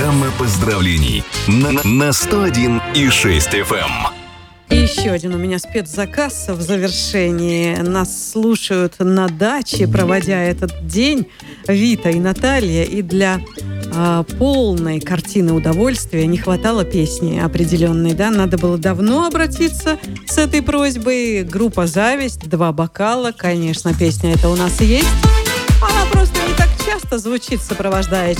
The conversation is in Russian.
Программа поздравлений на 101,6 FM. И еще один у меня спецзаказ в завершении. Нас слушают на даче, проводя этот день, Вита и Наталья. И для полной картины удовольствия не хватало песни определенной. Да? Надо было давно обратиться с этой просьбой. Группа «Зависть», «Два бокала». Конечно, песня эта у нас есть. Она просто не так часто звучит, сопровождая